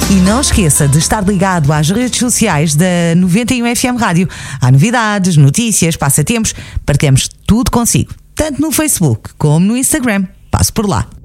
E não esqueça de estar ligado às redes sociais da 91 FM Rádio. Há novidades, notícias, passatempos, partilhamos tudo consigo, tanto no Facebook como no Instagram. Passe por lá.